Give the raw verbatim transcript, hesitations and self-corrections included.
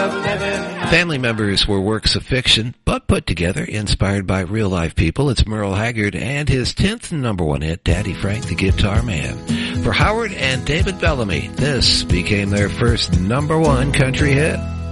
of living. Family Members were works of fiction, but put together, inspired by real-life people. It's Merle Haggard and his tenth number one hit, Daddy Frank the Guitar Man. For Howard and David Bellamy, this became their first number one country hit.